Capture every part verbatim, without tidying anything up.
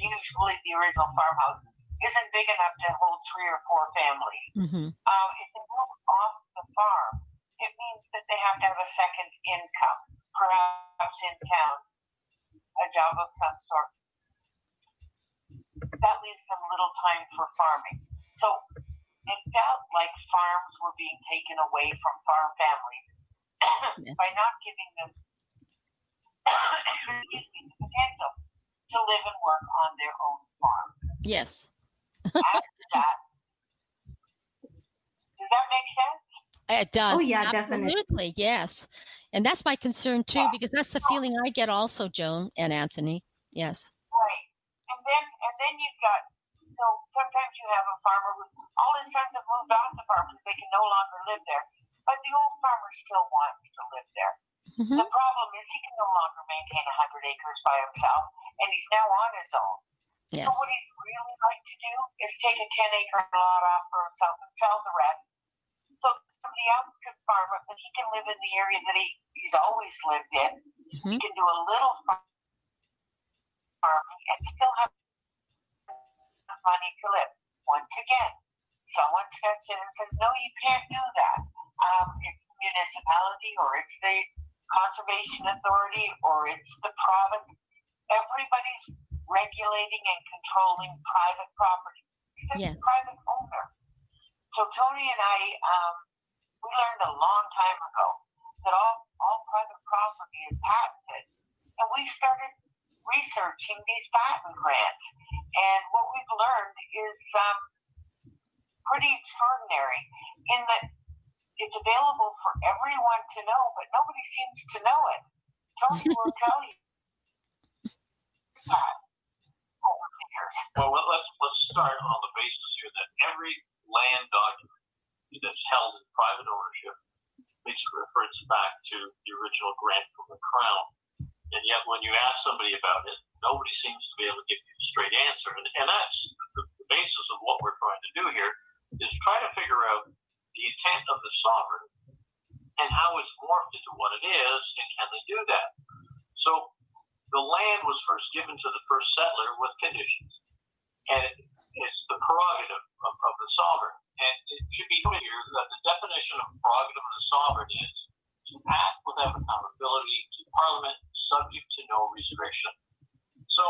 usually the original farmhouse isn't big enough to hold three or four families. Mm-hmm. Um, if they move off the farm, it means that they have to have a second income, perhaps in town, a job of some sort. That leaves them little time for farming. So it felt like farms were being taken away from farm families yes. by not giving them excuse me, the potential to live and work on their own farm. Yes. After that, does that make sense? It does. Oh, yeah, absolutely. definitely. Yes. And that's my concern, too, yeah. because that's the feeling I get also, Joan and Anthony. Yes. Right. And then, and then you've got, so sometimes you have a farmer who's, all his sons have moved off the farm because they can no longer live there, but the old farmer still wants to live there. Mm-hmm. The problem is he can no longer maintain one hundred acres by himself, and he's now on his own. Yes. So what he'd really like to do is take a ten-acre lot off for himself and sell the rest, so somebody else can farm it, but he can live in the area that he, he's always lived in. Mm-hmm. He can do a little farming and still have money to live. Once again, someone steps in and says, no, you can't do that. Um, it's the municipality, or it's the conservation authority, or it's the province. Everybody's regulating and controlling private property, except yes. the private owner. So Tony and I, um, we learned a long time ago that all, all private property is patented, and we started researching these patent grants. And what we've learned is um, pretty extraordinary in that it's available for everyone to know, but nobody seems to know it. Tony will tell you that over the years. Well, let's let's start on the basis here that every land document that's held in private ownership makes reference back to the original grant from the Crown. And yet when you ask somebody about it, nobody seems to be able to give you a straight answer. And, and that's the, the basis of what we're trying to do here, is try to figure out the intent of the sovereign and how it's morphed into what it is, and can they do that? So the land was first given to the first settler with conditions, and it, it's the prerogative of, of the sovereign. And it should be noted here that the definition of prerogative of the sovereign is to act without accountability to Parliament, subject to no restriction. So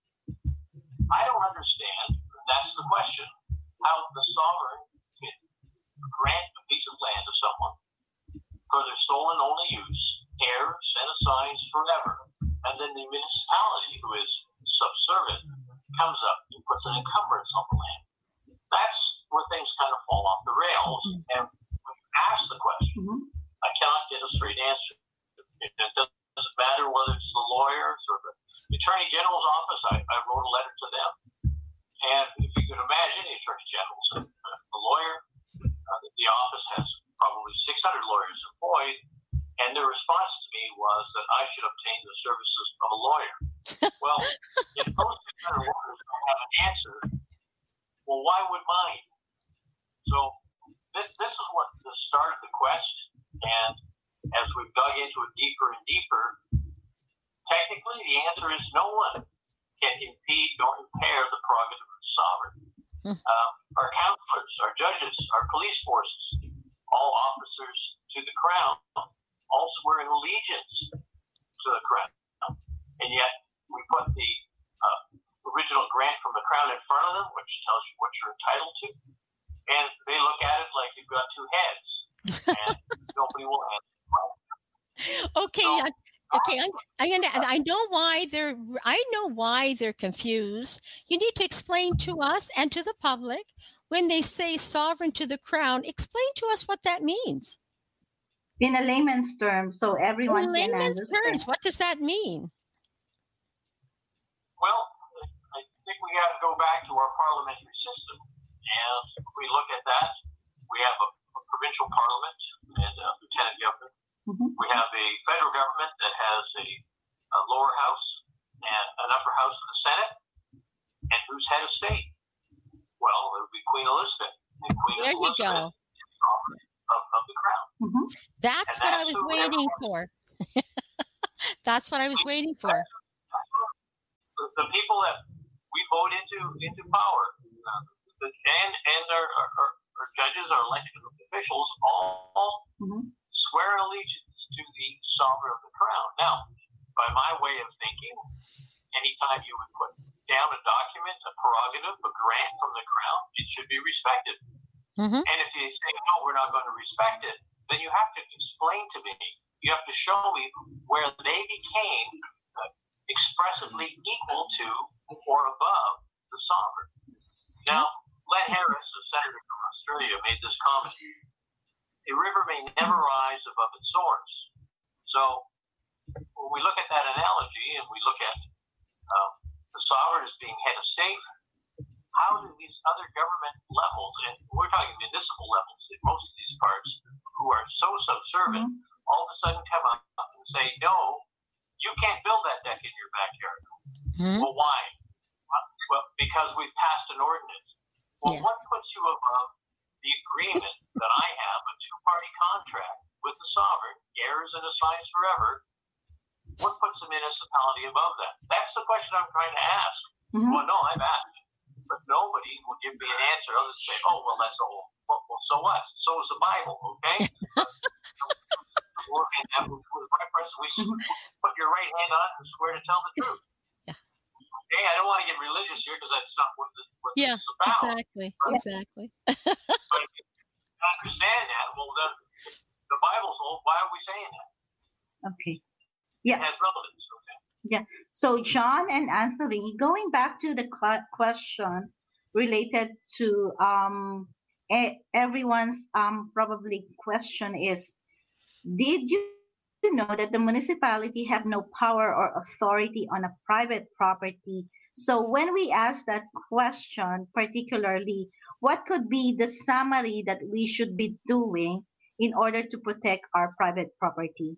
I don't understand, that's the question, how the sovereign can grant a piece of land to someone for their sole and only use, heirs and assigns forever, and then the municipality, who is subservient, comes up and puts an encumbrance on the land. That's where things kind of fall off the rails. Mm-hmm. And when you ask the question, mm-hmm. I cannot get a straight answer. It, it doesn't matter whether it's the lawyers or the Attorney General's office. I, I wrote a letter to them. And if you can imagine, the Attorney General said, the lawyer, uh, the office has probably six hundred lawyers employed, and their response to me was that I should obtain the services of a lawyer. Well, if those six hundred lawyers don't have an answer, well, why would mine? So this this is what the start of the quest, and as we've dug into it deeper and deeper, technically the answer is no one can impede nor impair the prerogative of the sovereign. Uh, our counselors, our judges, our police forces, all officers to the Crown, all swear an allegiance to the Crown. And yet we put the uh, original grant from the Crown in front of them, which tells you what you're entitled to, and they look at it like you've got two heads, and nobody will answer. Okay, so, I, okay, I, I, I know why they're. I know why they're confused. You need to explain to us and to the public when they say sovereign to the Crown. Explain to us what that means. In a layman's term, so everyone In can layman's understand. terms, what does that mean? Well, I think we have to go back to our parliamentary system, and if we look at that, we have a, a provincial parliament and a lieutenant governor. Mm-hmm. We have a federal government that has a, a lower house and an upper house of the Senate, and who's head of state? Well, it would be Queen Elizabeth. And Queen there Elizabeth you go. is sovereign of, of the Crown. Mm-hmm. That's, and what that's I was waiting for. That's what I was waiting for. The, the people that we vote into into power. Uh, and and our, our, our judges, our elected officials, all, all Mm-hmm. swear allegiance to the sovereign of the crown. Now, by my way of thinking, anytime you would put down a document, a prerogative, a grant from the crown, it should be respected. Mm-hmm. And if you say, no, we're not going to respect it, then you have to explain to me, you have to show me where they became uh, expressively equal to or above the sovereign. Now, Len Harris, a senator from Australia, made this comment. A river may never rise above its source. So when we look at that analogy and we look at um, the sovereign as being head of state, how do these other government levels, and we're talking municipal levels in most of these parts, who are so subservient, mm-hmm. all of a sudden come up and say, no, you can't build that deck in your backyard. Mm-hmm. Well, why? Well, because we've passed an ordinance. Well, yes. What puts you above the agreement that I have, a two-party contract with the sovereign, heirs and assigns forever? What puts a municipality above that? That's the question I'm trying to ask. Mm-hmm. Well, no, I've asked. But nobody will give me an answer other than say, oh, well, that's all. Well, well so what? So is the Bible, okay? we put your right hand on and swear to tell the truth. Yeah. Okay, I don't want to get religious here because that's not what, the, what yeah, this is about. Exactly, but, exactly. But if you understand that, well, then the Bible's old. Why are we saying that? Okay. Yeah. It has relevance, okay? Yeah. So John and Anthony, going back to the question related to um, everyone's um, probably question is, did you know that the municipality have no power or authority on a private property? So when we ask that question, particularly, what could be the summary that we should be doing in order to protect our private property?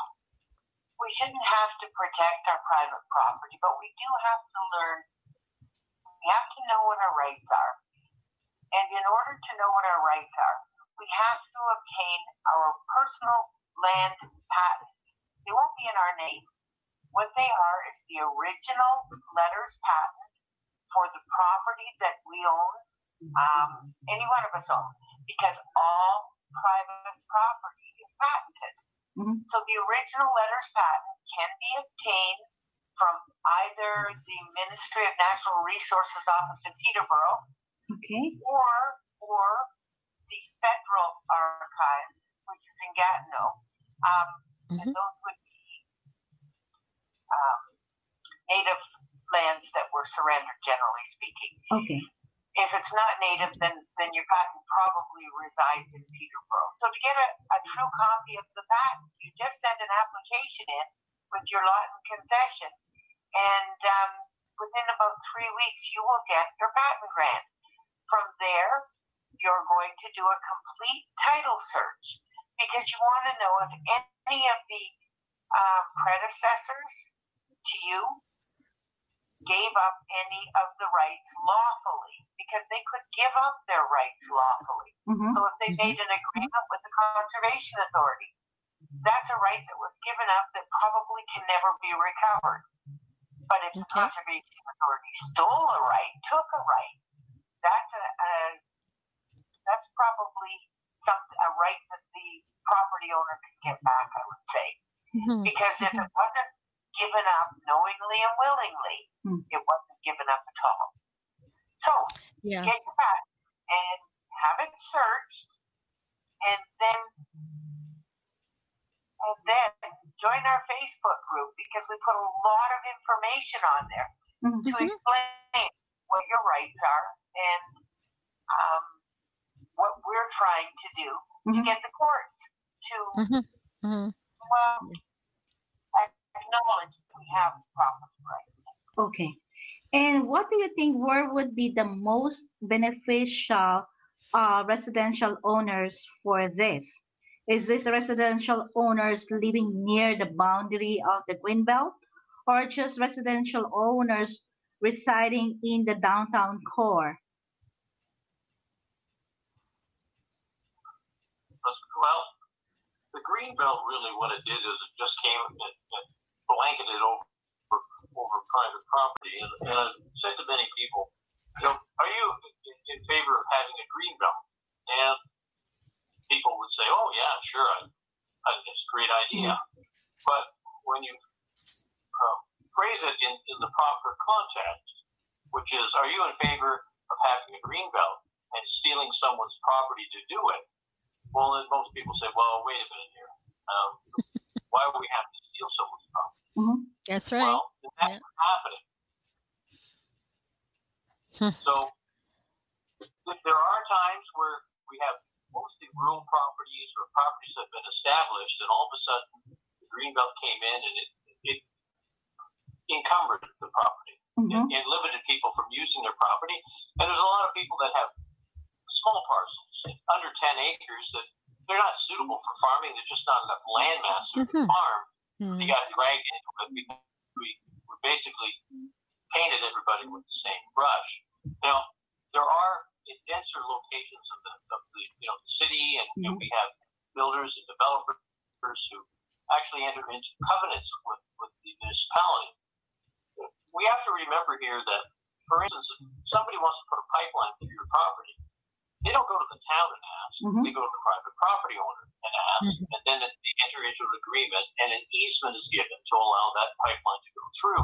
We shouldn't have to protect our private property, but we do have to learn, we have to know what our rights are. And in order to know what our rights are, we have to obtain our personal land patents. They won't be in our name. What they are is the original letters patent for the property that we own, um, any one of us own, because all private property is patented. Mm-hmm. So the original letters patent can be obtained from either the Ministry of Natural Resources office in Peterborough, okay, or or the Federal Archives, which is in Gatineau. Um, mm-hmm. And those would be um, native lands that were surrendered, generally speaking. Okay. If it's not native, then, then your patent probably resides in Peterborough. So to get a, a true copy of the patent, you just send an application in with your lot and concession, and um, within about three weeks, you will get your patent grant. From there, you're going to do a complete title search because you want to know if any of the uh, predecessors to you gave up any of the rights lawfully, because they could give up their rights lawfully. Mm-hmm. So if they mm-hmm. made an agreement with the Conservation Authority, that's a right that was given up that probably can never be recovered. But if okay. the Conservation Authority stole a right, took a right, that's a, a that's probably some a right that the property owner can get back, I would say. Mm-hmm. Because if mm-hmm. it wasn't given up knowingly and willingly, mm. it wasn't given up at all. So yeah. get your patent and have it searched, and then and then join our Facebook group, because we put a lot of information on there mm-hmm. to explain what your rights are and um, what we're trying to do mm-hmm. to get the courts to mm-hmm. Mm-hmm. well acknowledge that we have property rights. Okay. And what do you think, where would be the most beneficial uh, residential owners for this? Is this residential owners living near the boundary of the Greenbelt, or just residential owners residing in the downtown core? Well, the Greenbelt, really what it did is it just came and blanketed over over private property. And, and I've said to many people, you know, are you in, in favor of having a green belt? And people would say, oh, yeah, sure, I, I think it's a great idea. But when you uh, phrase it in, in the proper context, which is, are you in favor of having a green belt and stealing someone's property to do it? Well, then most people say, well, wait a minute here. Um, why would we have to steal someone's property? Mm-hmm. That's right. Well, that's yeah. happening. So there are times where we have mostly rural properties or properties that have been established, and all of a sudden the green belt came in and it, it encumbered the property mm-hmm. and, and limited people from using their property. And there's a lot of people that have small parcels under ten acres that they're not suitable for farming. There's just not enough land mass to mm-hmm. farm. Mm-hmm. They got dragged into it. We, we, we basically painted everybody with the same brush. Now, there are in denser locations of the, of the you know the city, and mm-hmm. you know, we have builders and developers who actually enter into covenants with, with the municipality. We have to remember here that, for instance, if somebody wants to put a pipeline through your property, they don't go to the town and ask. Mm-hmm. They go to the private property owner and ask, mm-hmm. and then they enter into an agreement, and an easement is given to allow that pipeline to go through.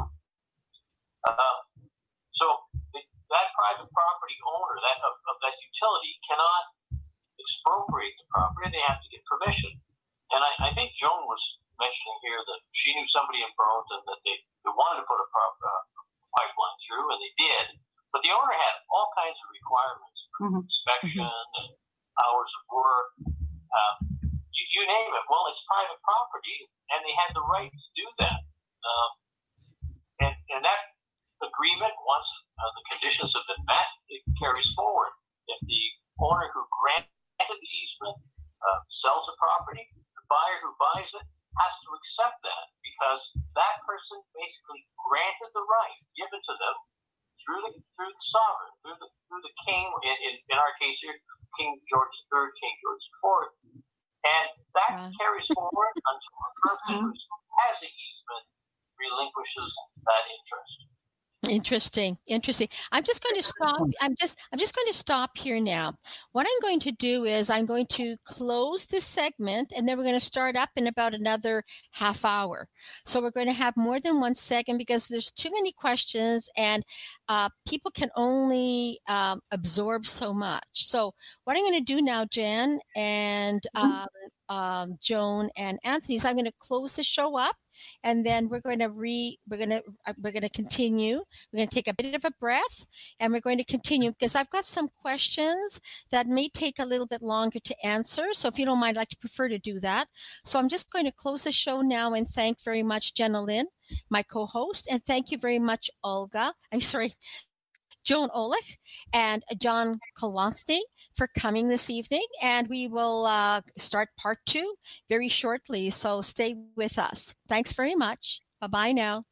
Uh, so the, that private property owner that of, of that utility cannot expropriate the property. They have to get permission. And I, I think Joan was mentioning here that she knew somebody in Burlington that they, they wanted to put a prop, uh, pipeline through, and they did. But the owner had all kinds of requirements for mm-hmm. inspection mm-hmm. and hours of work. Uh, you, you name it. Well, it's private property, and they had the right to do that. Um, and, and that agreement, once uh, the conditions have been met, it carries forward. If the owner who granted the easement uh, sells the property, the buyer who buys it has to accept that, because that person basically granted the right given to them through the through the sovereign, through the through the king. In, in, in our case here, King George the Third, King George the Fourth, and that yeah. carries forward until the person who has the easement relinquishes that interest. Interesting. Interesting. I'm just going to stop. I'm just, I'm just going to stop here now. What I'm going to do is I'm going to close this segment, and then we're going to start up in about another half hour. So we're going to have more than one segment because there's too many questions, and uh, people can only um, absorb so much. So what I'm going to do now, Jen and um, um, Joan and Anthony, is I'm going to close the show up. And then we're going to re we're going to we're going to continue. We're going to take a bit of a breath, and we're going to continue because I've got some questions that may take a little bit longer to answer. So if you don't mind, I'd like to prefer to do that. So I'm just going to close the show now and thank very much Jenna Lynn, my co-host, and thank you very much, Olga. I'm sorry. Joan Olick and John Kolonsky for coming this evening, and we will uh, start part two very shortly, so stay with us. Thanks very much. Bye-bye now.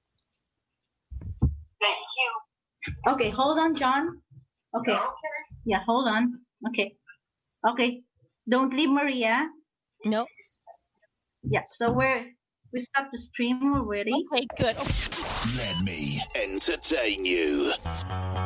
Thank you. Okay, hold on, John. Okay. Yeah, hold on. Okay. Okay. Don't leave, Maria. No. Yeah, so we're we stopped the stream already. Okay, good. Okay. Let me entertain you.